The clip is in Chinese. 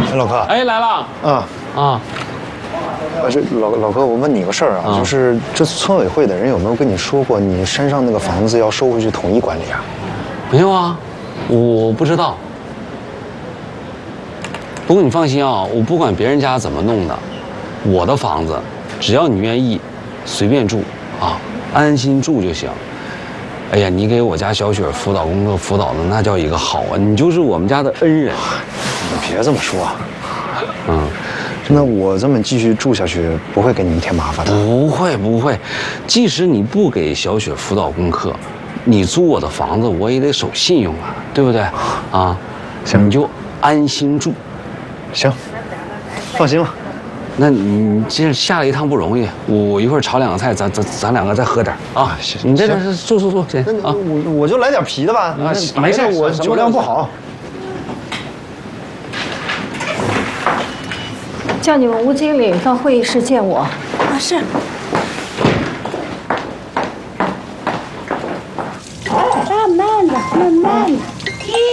哎，老哥， 哎，来了啊！ 这老哥，我问你个事儿啊，就是这村委会的人有没有跟你说过，你山上那个房子要收回去统一管理啊？ 没有啊，我不知道。不过你放心啊，我不管别人家怎么弄的，我的房子只要你愿意，随便住啊，安心住就行。哎呀，你给我家小雪辅导功课辅导的那叫一个好啊，你就是我们家的恩人。 你别这么说。那我这么继续住下去，不会给你们添麻烦的？ 不会，即使你不给小雪辅导功课，你租我的房子我也得守信用啊，对不对？啊， 行， 你就安心住。 行，放心了。 那你这下了一趟不容易，我一会儿炒两个菜，咱两个再喝点啊。行，你这边坐，行啊。 我就来点啤的吧。啊，没事，我酒量不好。 叫你们吴经理到会议室见我。 啊，是。慢慢的。